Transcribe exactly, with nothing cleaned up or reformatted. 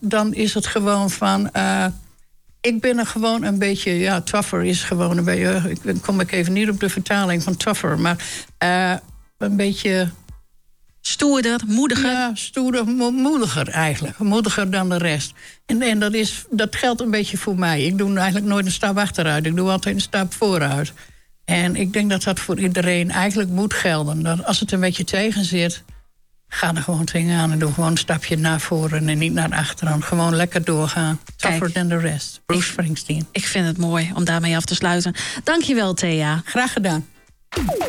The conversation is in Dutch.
dan is het gewoon van... Uh, ik ben er gewoon een beetje... Ja, tougher is gewoon een beetje... Ik kom ik even niet op de vertaling van tougher... maar uh, een beetje... Stoerder, moediger? Ja, stoerder, mo- moediger eigenlijk. Moediger dan de rest. En, en dat, is, dat geldt een beetje voor mij. Ik doe eigenlijk nooit een stap achteruit. Ik doe altijd een stap vooruit. En ik denk dat dat voor iedereen eigenlijk moet gelden. Dat als het een beetje tegen zit... ga er gewoon tegenaan en doe gewoon een stapje naar voren... en niet naar achteren. Gewoon lekker doorgaan. Tougher than the rest. Bruce Springsteen. Ik vind het mooi om daarmee af te sluiten. Dank je wel, Thea. Graag gedaan.